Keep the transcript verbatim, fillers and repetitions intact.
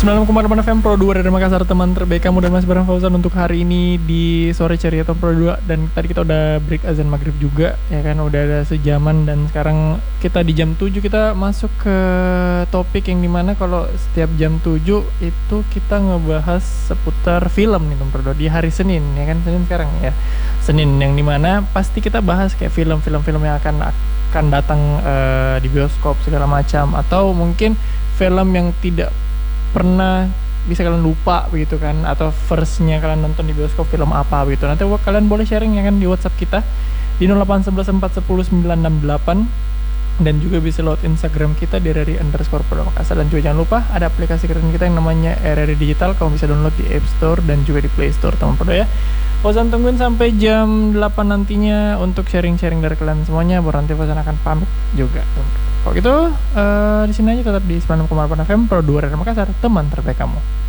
sembilan puluh delapan F M Pro dua dari Makassar, teman terbaik kamu dan Mas Barang Fauzan untuk hari ini di sore ceria atau Pro dua. Dan tadi kita udah break azan maghrib juga, ya kan, udah ada sejaman. Dan sekarang kita di jam tujuh kita masuk ke topik yang dimana kalau setiap jam tujuh itu kita ngebahas seputar film nih Pro dua di hari Senin, ya kan, Senin sekarang ya, Senin, yang dimana pasti kita bahas kayak film-film film yang akan akan datang uh, di bioskop segala macam, atau mungkin film yang tidak pernah bisa kalian lupa begitu kan, atau firstnya kalian nonton di bioskop film apa begitu. Nanti kalian boleh sharing ya kan di WhatsApp kita di nol delapan satu satu empat satu nol sembilan enam delapan, dan juga bisa lewat Instagram kita di R R I underscore Pro Makassar. Dan juga jangan lupa ada aplikasi keren kita yang namanya R R I Digital, kamu bisa download di App Store dan juga di Play Store teman Pro ya. Fauzan tungguin sampai jam delapan nantinya untuk sharing-sharing dari kalian semuanya, baru nanti Fauzan akan pamit juga. Kalau gitu uh, di sini aja, tetap di sembilan puluh delapan F M Pro dua dari Makassar, teman terbaik kamu.